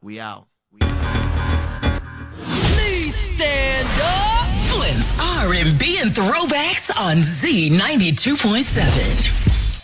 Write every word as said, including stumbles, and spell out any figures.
We out. Please stand up. Flint's R and B and throwbacks on Z ninety-two point seven.